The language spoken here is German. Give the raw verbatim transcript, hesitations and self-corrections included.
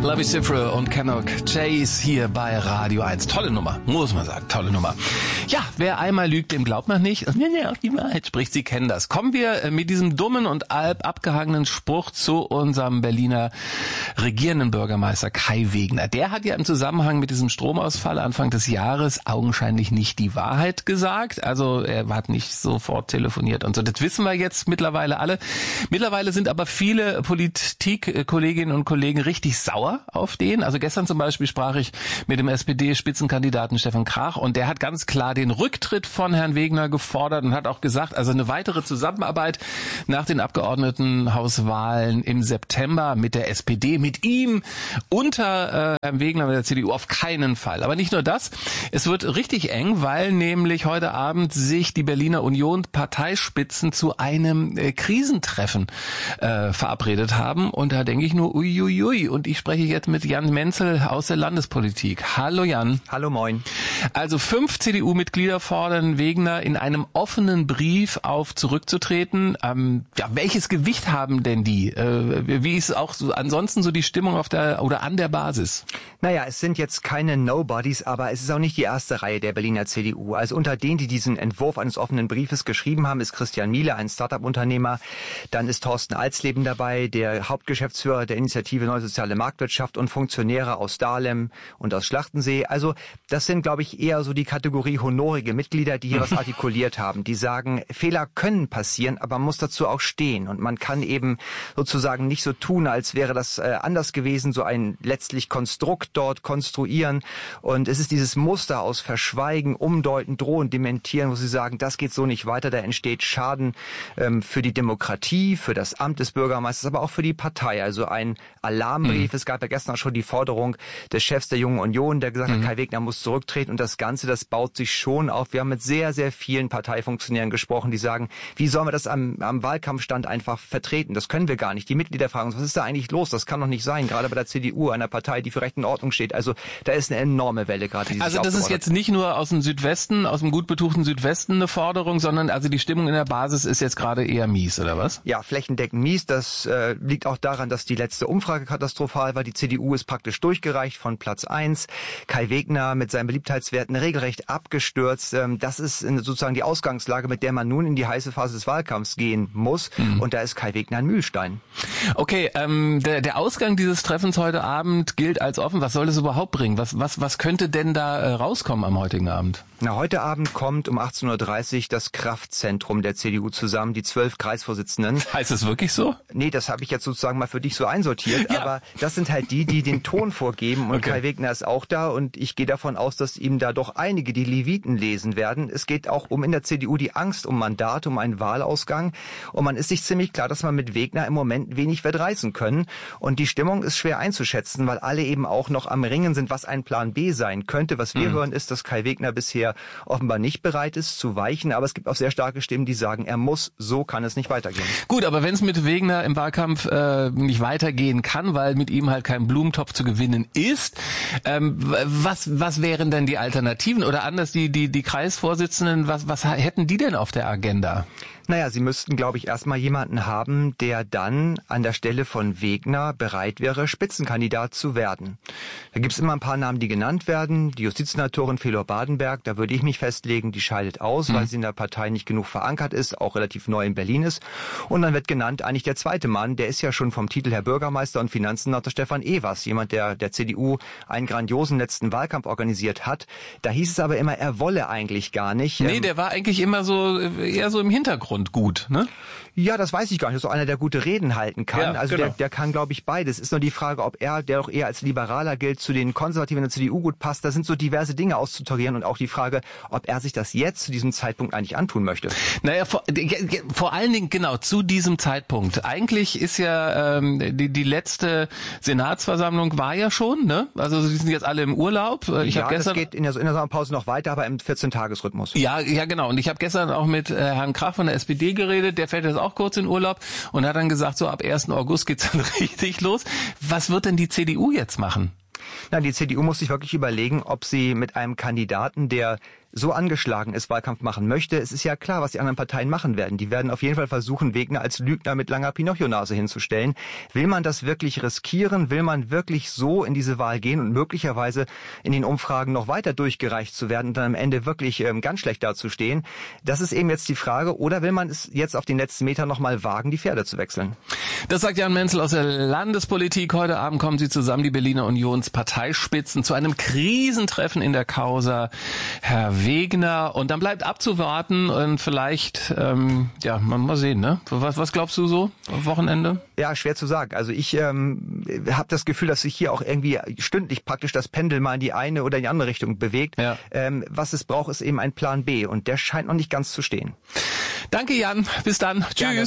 Lavi Siffre und Canuck Chase hier bei Radio eins. Tolle Nummer, muss man sagen, tolle Nummer. Ja, wer einmal lügt, dem glaubt man nicht. Und wenn er auf die Wahrheit spricht, Sie kennen das. Kommen wir mit diesem dummen und halb abgehangenen Spruch zu unserem Berliner regierenden Bürgermeister Kai Wegner. Der hat ja im Zusammenhang mit diesem Stromausfall Anfang des Jahres augenscheinlich nicht die Wahrheit gesagt. Also er hat nicht sofort telefoniert und so. Das wissen wir jetzt mittlerweile alle. Mittlerweile sind aber viele Politikkolleginnen und Kollegen richtig sauer auf den. Also gestern zum Beispiel sprach ich mit dem S P D-Spitzenkandidaten Stefan Krach und der hat ganz klar den Rücktritt von Herrn Wegner gefordert und hat auch gesagt, also eine weitere Zusammenarbeit nach den Abgeordnetenhauswahlen im September mit der S P D, mit ihm unter äh, Herrn Wegner mit der C D U auf keinen Fall. Aber nicht nur das, es wird richtig eng, weil nämlich heute Abend sich die Berliner Union Parteispitzen zu einem äh, Krisentreffen äh, verabredet haben und da denke ich nur uiuiui und ich spreche jetzt mit Jan Menzel aus der Landespolitik. Hallo Jan. Hallo, moin. Also fünf C D U-Mitglieder fordern Wegner in einem offenen Brief auf zurückzutreten. Ähm, ja, welches Gewicht haben denn die? Äh, wie ist auch so, ansonsten so die Stimmung auf der oder an der Basis? Naja, es sind jetzt keine Nobodies, aber es ist auch nicht die erste Reihe der Berliner C D U. Also unter denen, die diesen Entwurf eines offenen Briefes geschrieben haben, ist Christian Miele, ein Start-up-Unternehmer. Dann ist Thorsten Alsleben dabei, der Hauptgeschäftsführer der Initiative Neue Soziale Marktwirtschaft und Funktionäre aus Dahlem und aus Schlachtensee. Also das sind, glaube ich, eher so die Kategorie honorige Mitglieder, die hier was artikuliert haben. Die sagen, Fehler können passieren, aber man muss dazu auch stehen. Und man kann eben sozusagen nicht so tun, als wäre das äh, anders gewesen, so ein letztlich Konstrukt dort konstruieren. Und es ist dieses Muster aus Verschweigen, Umdeuten, Drohen, Dementieren, wo sie sagen, das geht so nicht weiter, da entsteht Schaden ähm, für die Demokratie, für das Amt des Bürgermeisters, aber auch für die Partei. Also ein Alarmbrief. Mhm. Es gab ja gestern auch schon die Forderung des Chefs der Jungen Union, der gesagt hat, mhm. Kai Wegner muss zurücktreten. Und das Ganze, das baut sich schon auf. Wir haben mit sehr, sehr vielen Parteifunktionären gesprochen, die sagen, wie sollen wir das am, am Wahlkampfstand einfach vertreten? Das können wir gar nicht. Die Mitglieder fragen uns, was ist da eigentlich los? Das kann doch nicht sein. Gerade bei der C D U, einer Partei, die für Recht und Ordnung steht. Also da ist eine enorme Welle gerade. Also das ist jetzt nicht nur aus dem Südwesten, aus dem gut betuchten Südwesten eine Forderung, sondern also die Stimmung in der Basis ist jetzt gerade eher mies, oder was? Ja, flächendeckend mies. Das äh, liegt auch daran, dass die letzte Umfrage katastrophal war. Die C D U ist praktisch durchgereicht von Platz eins. Kai Wegner mit seinen Beliebtheitswerten regelrecht abgestürzt. Ähm, das ist sozusagen die Ausgangslage, mit der man nun in die heiße Phase des Wahlkampfs gehen muss. Mhm. Und da ist Kai Wegner ein Mühlstein. Okay, ähm, der, der Ausgang dieses Treffens heute Abend gilt als offen. Was soll das überhaupt bringen? Was, was, was könnte denn da äh, rauskommen am heutigen Abend? Na, heute Abend kommt um achtzehn Uhr dreißig das Kraftzentrum der C D U zusammen, die zwölf Kreisvorsitzenden. Heißt das wirklich so? Nee, das habe ich jetzt sozusagen mal für dich so einsortiert. Ja. Aber das sind halt die, die den Ton vorgeben. Und okay. Kai Wegner ist auch da. Und ich gehe davon aus, dass ihm da doch einige die Leviten lesen werden. Es geht auch um in der C D U die Angst um Mandate, um einen Wahlausgang. Und man ist sich ziemlich klar, dass man mit Wegner im Moment wenig wird reißen können. Und die Stimmung ist schwer einzuschätzen, weil alle eben auch noch am Ringen sind, was ein Plan B sein könnte. Was wir mhm. hören, ist, dass Kai Wegner bisher offenbar nicht bereit ist zu weichen. Aber es gibt auch sehr starke Stimmen, die sagen, er muss, so kann es nicht weitergehen. Gut, aber wenn es mit Wegner im Wahlkampf äh, nicht weitergehen kann, weil mit ihm halt kein Blumentopf zu gewinnen ist, ähm, was was wären denn die Alternativen? Oder anders, die die die Kreisvorsitzenden, was was hätten die denn auf der Agenda? Naja, sie müssten, glaube ich, erstmal jemanden haben, der dann an der Stelle von Wegner bereit wäre, Spitzenkandidat zu werden. Da gibt es immer ein paar Namen, die genannt werden. Die Justizsenatorin Felor Badenberg, da würde ich mich festlegen, die scheidet aus, mhm. weil sie in der Partei nicht genug verankert ist, auch relativ neu in Berlin ist. Und dann wird genannt eigentlich der zweite Mann, der ist ja schon vom Titel Herr Bürgermeister und Finanzsenator Stefan Evers, jemand, der der C D U einen grandiosen letzten Wahlkampf organisiert hat. Da hieß es aber immer, er wolle eigentlich gar nicht. Nee, der war eigentlich immer so eher so im Hintergrund gut, ne? Ja, das weiß ich gar nicht. Das ist so einer, der gute Reden halten kann. Ja, also genau. der, der kann, glaube ich, beides. Ist nur die Frage, ob er, der doch eher als Liberaler gilt, zu den Konservativen der C D U gut passt. Da sind so diverse Dinge auszutarieren und auch die Frage, ob er sich das jetzt zu diesem Zeitpunkt eigentlich antun möchte. Naja, vor, vor allen Dingen genau zu diesem Zeitpunkt. Eigentlich ist ja ähm, die, die letzte Senatsversammlung war ja schon, ne? Also sie sind jetzt alle im Urlaub. Ich ja, hab gestern, das geht in der, in der Sommerpause noch weiter, aber im vierzehn-Tages-Rhythmus. Ja, ja genau. Und ich habe gestern auch mit äh, Herrn Krach von der S P D geredet. Der fährt jetzt auch kurz in Urlaub und hat dann gesagt, so ab ersten August geht's dann richtig los. Was wird denn die C D U jetzt machen? Na, die C D U muss sich wirklich überlegen, ob sie mit einem Kandidaten, der so angeschlagen ist, Wahlkampf machen möchte, es ist ja klar, was die anderen Parteien machen werden. Die werden auf jeden Fall versuchen, Wegner als Lügner mit langer Pinocchio-Nase hinzustellen. Will man das wirklich riskieren? Will man wirklich so in diese Wahl gehen und möglicherweise in den Umfragen noch weiter durchgereicht zu werden und dann am Ende wirklich ähm, ganz schlecht dazustehen? Das ist eben jetzt die Frage. Oder will man es jetzt auf den letzten Meter noch mal wagen, die Pferde zu wechseln? Das sagt Jan Menzel aus der Landespolitik. Heute Abend kommen sie zusammen, die Berliner Unionsparteispitzen, zu einem Krisentreffen in der Causa Herr Wegner. Und dann bleibt abzuwarten und vielleicht, ähm, ja, mal sehen, ne? Was, was glaubst du so am Wochenende? Ja, schwer zu sagen. Also ich ähm, habe das Gefühl, dass sich hier auch irgendwie stündlich praktisch das Pendel mal in die eine oder in die andere Richtung bewegt. Ja. Ähm, was es braucht, ist eben ein Plan B und der scheint noch nicht ganz zu stehen. Danke, Jan. Bis dann. Tschüss. Gerne.